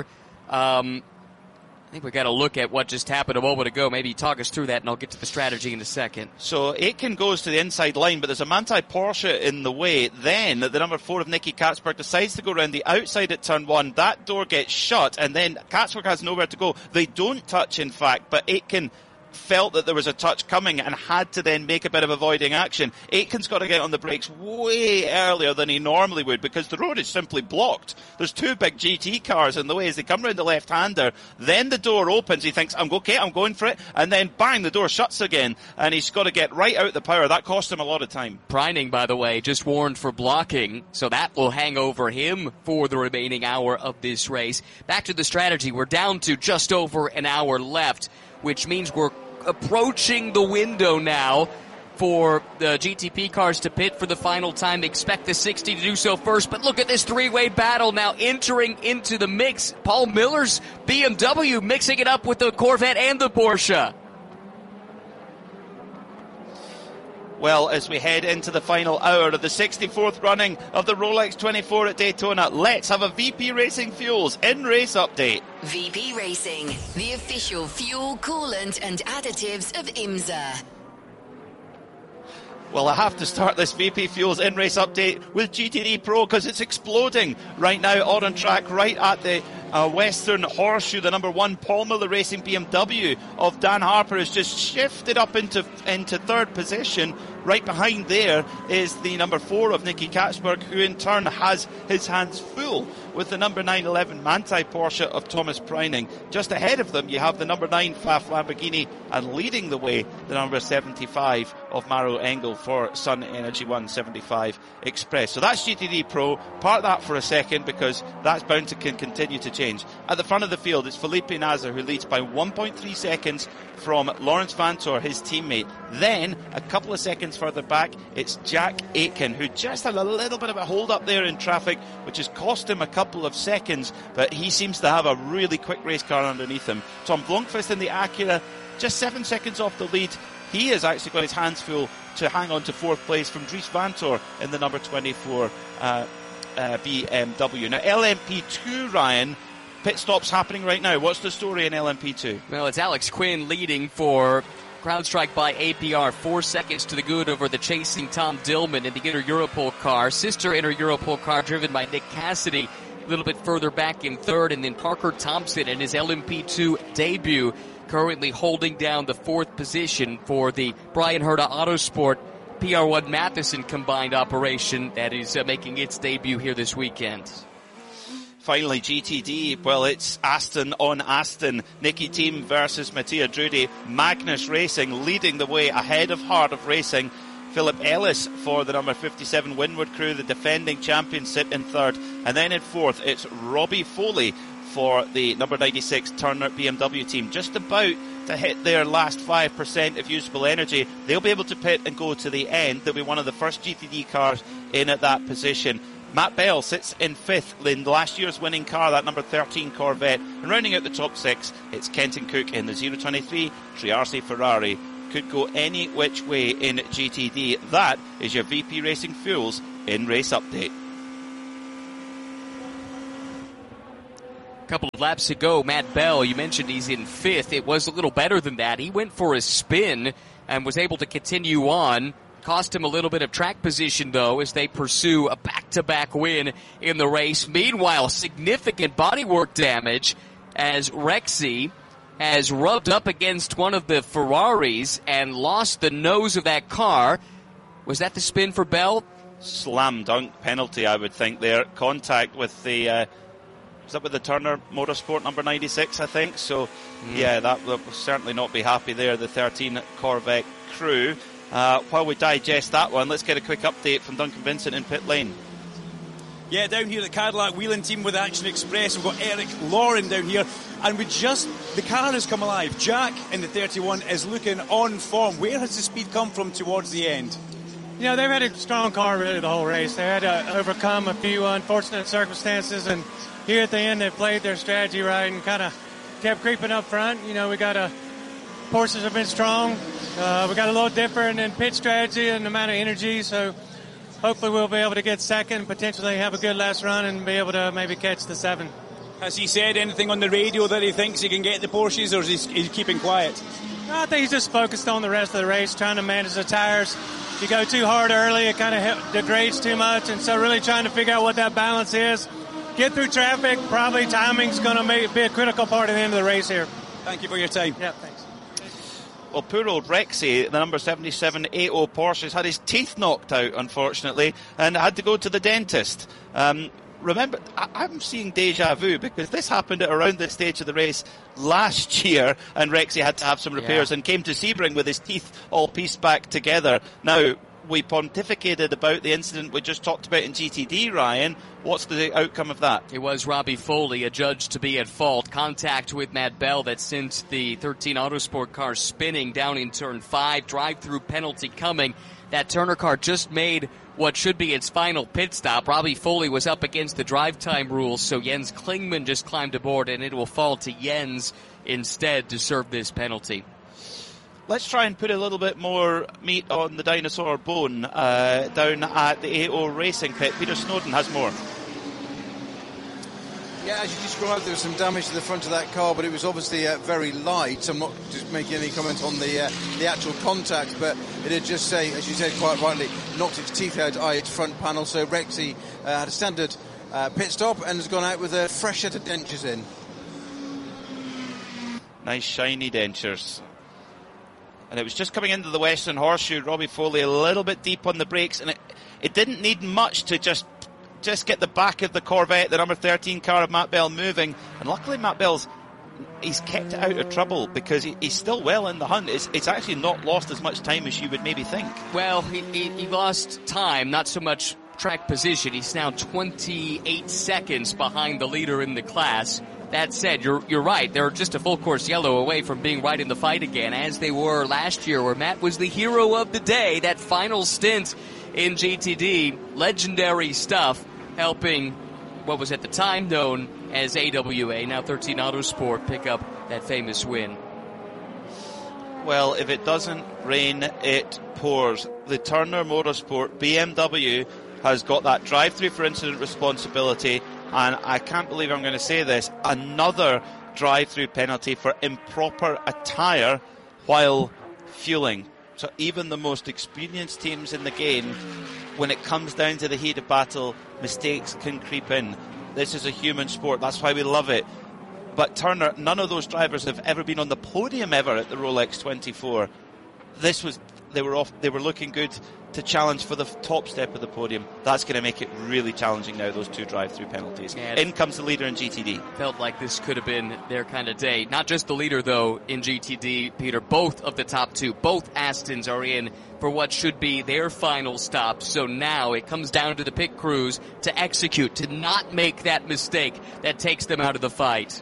I think we got to look at what just happened a moment ago. Maybe talk us through that, and I'll get to the strategy in a second. So Aitken goes to the inside line, but there's a Manthey Porsche in the way. Then the number 4 of Nicky Katzberg decides to go around the outside at turn 1. That door gets shut, and then Katzberg has nowhere to go. They don't touch, in fact, but Aitken felt that there was a touch coming and had to then make a bit of avoiding action. Aitken's got to get on the brakes way earlier than he normally would, because the road is simply blocked. There's 2 big GT cars in the way as they come round the left-hander. Then the door opens. He thinks, I'm going for it. And then bang, the door shuts again. And he's got to get right out the power. That cost him a lot of time. Preining, by the way, just warned for blocking, so that will hang over him for the remaining hour of this race. Back to the strategy. We're down to just over an hour left, which means we're approaching the window now for the GTP cars to pit for the final time. Expect the 60 to do so first, but look at this 3-way battle now entering into the mix. Paul Miller's BMW mixing it up with the Corvette and the Porsche. Well, as we head into the final hour of the 64th running of the Rolex 24 at Daytona, let's have a VP Racing Fuels in-race update. VP Racing, the official fuel, coolant and additives of IMSA. Well, I have to start this VP Fuels in-race update with GTD Pro, because it's exploding right now on track, right at the Western Horseshoe. The number 1 Paul Miller Racing BMW of Dan Harper has just shifted up into 3rd position. Right behind there is the number 4 of Nicky Katzberg, who in turn has his hands full with the number 911 Manthey Porsche of Thomas Preining. Just ahead of them, you have the number 9 Pfaff Lamborghini, and leading the way, the number 75 of Maro Engel for Sun Energy 175 Express. So that's GTD Pro. Park that for a second, because that's bound to continue to change. At the front of the field, it's Felipe Nasr, who leads by 1.3 seconds from Lawrence Vantor, his teammate. Then, a couple of seconds further back, it's Jack Aitken, who just had a little bit of a hold up there in traffic, which has cost him a couple of seconds, but he seems to have a really quick race car underneath him. Tom Blomqvist in the Acura, just 7 seconds off the lead. He has actually got his hands full to hang on to 4th place from Dries Vantor in the number 24 BMW. Now, LMP2, Ryan, pit stops happening right now. What's the story in LMP2? Well, it's Alex Quinn leading for CrowdStrike by APR. 4 seconds to the good over the chasing Tom Dillman in the Inter Europol car. Sister Inter Europol car driven by Nick Cassidy a little bit further back in 3rd. And then Parker Thompson in his LMP2 debut, currently holding down the 4th position for the Brian Herta Autosport PR1 Matheson combined operation that is making its debut here this weekend. Finally, GTD, well, it's Aston on Aston. Nicky Team versus Mattia Drudi. Magnus Racing leading the way ahead of Heart of Racing. Philip Ellis for the number 57 Windward crew, the defending champions, sit in 3rd. And then in 4th, it's Robbie Foley for the number 96 Turner BMW team. Just about to hit their last 5% of usable energy. They'll be able to pit and go to the end. They'll be one of the first GTD cars in at that position. Matt Bell sits in 5th in last year's winning car, that number 13 Corvette. And rounding out the top 6, it's Kenton Cook in the 023 Triarce Ferrari could go any which way in GTD. That is your VP Racing Fuels in race update. A couple of laps ago, Matt Bell, you mentioned he's in 5th. It was a little better than that. He went for a spin and was able to continue on. Cost him a little bit of track position, though, as they pursue a back-to-back win in the race. Meanwhile, significant bodywork damage as Rexy has rubbed up against one of the Ferraris and lost the nose of that car. Was that the spin for Bell? Slam dunk penalty, I would think there. Contact with the... was that with the Turner Motorsport number 96, I think? So, yeah, that will certainly not be happy there, the 13 Corvette crew. While we digest that one, let's get a quick update from Duncan Vincent in pit lane. Yeah, down here at the Cadillac Wheeling team with Action Express, we've got Eric Lauren down here, and the car has come alive. Jack in the 31 is looking on form. Where has the speed come from towards the end? You know, they've had a strong car really the whole race. They had to overcome a few unfortunate circumstances, and here at the end they played their strategy right and kind of kept creeping up front. You know, Porsches have been strong. We got a little different in pit strategy and the amount of energy, so hopefully we'll be able to get second, potentially have a good last run and be able to maybe catch the 7. Has he said anything on the radio that he thinks he can get the Porsches, or is he keeping quiet? No, I think he's just focused on the rest of the race, trying to manage the tires. If you go too hard early, it kind of degrades too much, and so really trying to figure out what that balance is. Get through traffic, probably timing's going to be a critical part of the end of the race here. Thank you for your time. Yeah, thanks. Well, poor old Rexy, the number 7780 Porsche, has had his teeth knocked out, unfortunately, and had to go to the dentist. Remember, I'm seeing deja vu because this happened at around this stage of the race last year, and Rexy had to have some repairs and came to Sebring with his teeth all pieced back together. Now, we pontificated about the incident we just talked about in GTD, Ryan. What's the outcome of that? It was Robbie Foley adjudged to be at fault. Contact with Matt Bell that sent the 13 Autosport car spinning down in turn 5. Drive-through penalty coming. That Turner car just made what should be its final pit stop. Robbie Foley was up against the drive time rules, so Jens Klingman just climbed aboard, and it will fall to Jens instead to serve this penalty. Let's try and put a little bit more meat on the dinosaur bone down at the AO Racing pit. Peter Snowden has more. Yeah, as you described, there was some damage to the front of that car, but it was obviously very light. I'm not just making any comment on the actual contact, but it did just say, as you said quite rightly, knocked its teeth out eye, its front panel. So Rexy had a standard pit stop and has gone out with a fresh set of dentures in. Nice shiny dentures. And it was just coming into the Western Horseshoe. Robbie Foley a little bit deep on the brakes, and it didn't need much to just get the back of the Corvette, the number 13 car of Matt Bell, moving. And luckily Matt Bell's he's kept it out of trouble because he's still well in the hunt. It's actually not lost as much time as you would maybe think. Well, he lost time, not so much track position. He's now 28 seconds behind the leader in the class. That said, you're right. They're just a full course yellow away from being right in the fight again, as they were last year, where Matt was the hero of the day. That final stint in GTD, legendary stuff, helping what was at the time known as AWA, now 13 Autosport, pick up that famous win. Well, if it doesn't rain, it pours. The Turner Motorsport BMW has got that drive-through for incident responsibility, and I can't believe I'm going to say this, another drive-through penalty for improper attire while fueling. So even the most experienced teams in the game, when it comes down to the heat of battle, mistakes can creep in. This is a human sport, that's why we love it. But Turner, none of those drivers have ever been on the podium ever at the Rolex 24. They were looking good to challenge for the top step of the podium. That's going to make it really challenging now, those two drive-through penalties. In comes the leader in GTD. Felt like this could have been their kind of day. Not just the leader, though, in GTD, Peter. Both of the top two, both Astons are in for what should be their final stop. So now it comes down to the pit crews to execute, to not make that mistake that takes them out of the fight.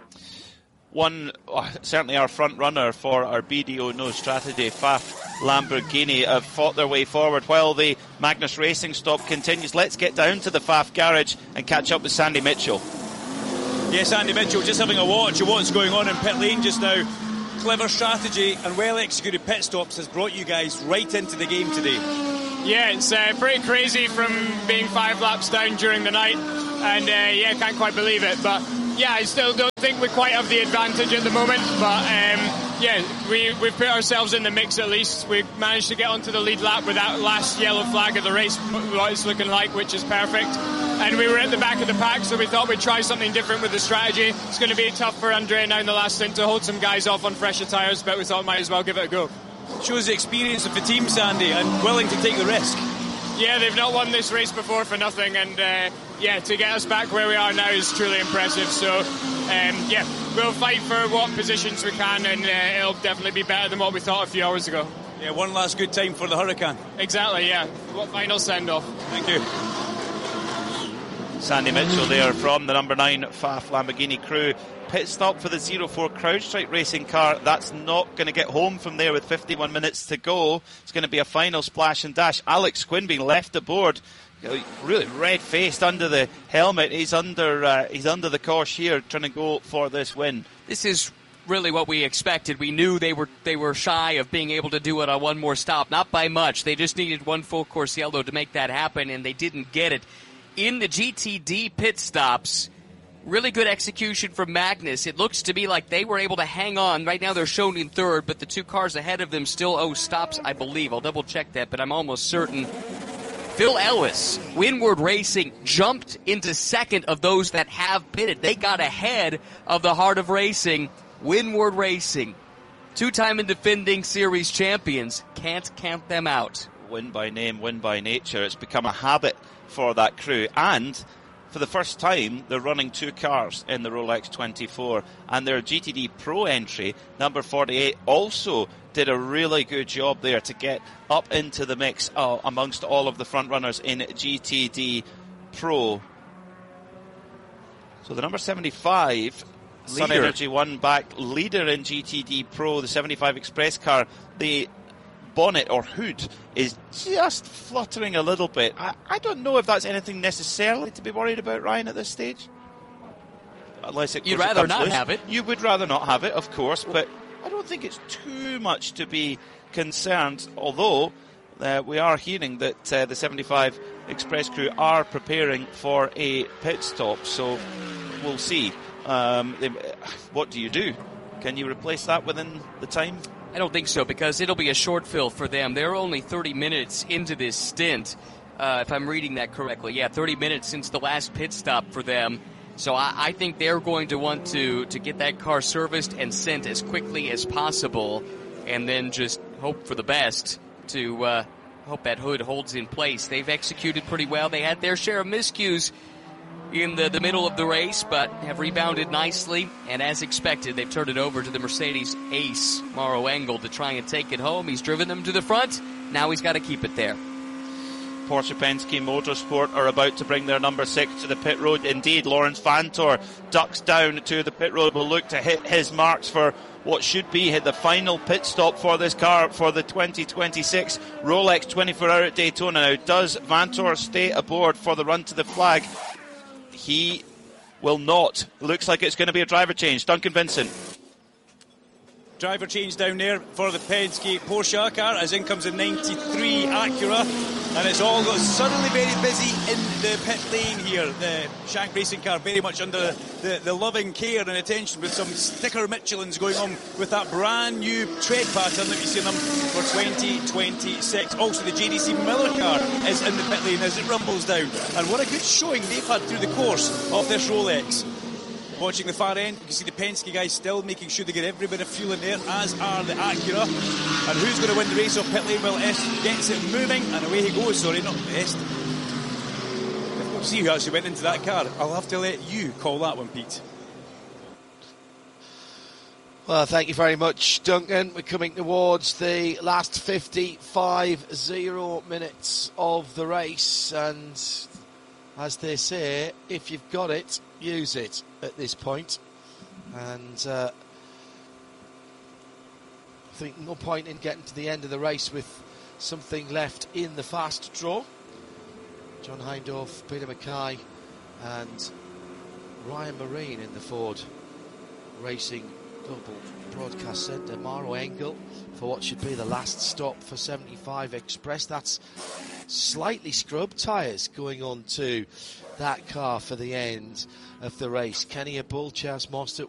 Certainly our front runner for our BDO No Strategy, Pfaff Lamborghini, have fought their way forward while the Magnus Racing stop continues. Let's get down to the Pfaff garage and catch up with Sandy Mitchell. Yes, Sandy Mitchell just having a watch of what's going on in pit lane just now. clever strategy and well-executed pit stops has brought you guys right into the game today. Yeah, it's pretty crazy from being 5 laps down during the night, and can't quite believe it. But yeah, I still don't think we quite have the advantage at the moment. But we've put ourselves in the mix at least. We managed to get onto the lead lap with that last yellow flag of the race, what it's looking like, which is perfect. And we were at the back of the pack, so we thought we'd try something different with the strategy. It's going to be tough for Andrea now in the last stint to hold some guys off on fresher tyres, but we thought we might as well give it a go. Shows the experience of the team, Sandy, and willing to take the risk. Yeah, they've not won this race before for nothing, and to get us back where we are now is truly impressive. So we'll fight for what positions we can, and it'll definitely be better than what we thought a few hours ago. Yeah, one last good time for the Hurricane. Exactly, yeah. What final send-off. Thank you. Sandy Mitchell there from the number 9 Pfaff Lamborghini crew. Pit stop for the 04 CrowdStrike racing car. That's not going to get home from there with 51 minutes to go. It's going to be a final splash and dash. Alex Quinn being left aboard, really red-faced under the helmet. He's under the cosh here, trying to go for this win. This is really what we expected. We knew they were shy of being able to do it on one more stop. Not by much. They just needed one full course yellow to make that happen, and they didn't get it. In the GTD pit stops, really good execution from Magnus. It looks to be like they were able to hang on. Right now they're shown in third, but the 2 cars ahead of them still owe stops, I believe. I'll double check that, but I'm almost certain. Phil Ellis, Windward Racing, jumped into second of those that have pitted. They got ahead of the Heart of Racing. Windward Racing, 2-time and defending series champions. Can't count them out. Win by name, win by nature. It's become a habit for that crew, and for the first time they're running 2 cars in the Rolex 24, and their GTD Pro entry, number 48, also did a really good job there to get up into the mix amongst all of the front runners in GTD Pro. So the number 75 Sun Energy One back leader in GTD Pro, the 75 Express car, the bonnet or hood is just fluttering a little bit. I don't know if that's anything necessarily to be worried about, Ryan, at this stage. Unless you'd rather not have it. You would rather not have it, of course, but I don't think it's too much to be concerned, although we are hearing that the 75 Express crew are preparing for a pit stop, so we'll see. What do you do? Can you replace that within the time? I don't think so, because it'll be a short fill for them. They're only 30 minutes into this stint, if I'm reading that correctly. Yeah, 30 minutes since the last pit stop for them. So I think they're going to want to get that car serviced and sent as quickly as possible, and then just hope for the best to hope that hood holds in place. They've executed pretty well. They had their share of miscues in the middle of the race, but have rebounded nicely, and as expected, they've turned it over to the Mercedes ace, Mauro Engel, to try and take it home. He's driven them to the front. Now he's got to keep it there. Porsche Penske Motorsport are about to bring their number 6 to the pit road. Indeed, Lawrence Vantor ducks down to the pit road, will look to hit his marks for what should be the final pit stop for this car for the 2026 Rolex 24-hour at Daytona. Now, does Vantor stay aboard for the run to the flag? He will not. Looks like it's going to be a driver change. Duncan Vincent. Driver change down there for the Penske Porsche car, as in comes the 93 Acura, and it's all got suddenly very busy in the pit lane here. The Shank Racing car very much under the loving care and attention, with some sticker Michelins going on with that brand new tread pattern that we see them for 2026. Also the JDC Miller car is in the pit lane as it rumbles down, and what a good showing they've had through the course of this Rolex. Watching the far end, you can see the Penske guys still making sure they get every bit of fuel in there, as are the Acura. And who's going to win the race off pit lane? Well, Est gets it moving, and away he goes. Sorry, not Est. We'll see who actually went into that car. I'll have to let you call that one, Pete. Well, thank you very much, Duncan. We're coming towards the last 55 minutes of the race, and as they say, if you've got it, use it at this point. And I think no point in getting to the end of the race with something left in the fast draw. John Hindhaugh, Peter Mackay and Ryan Marine in the Ford Racing Global Broadcast Centre, Maro Engel, for what should be the last stop for 75 Express. That's slightly scrubbed tyres going on to that car for the end of the race. Kenny Bull, Chas Mostert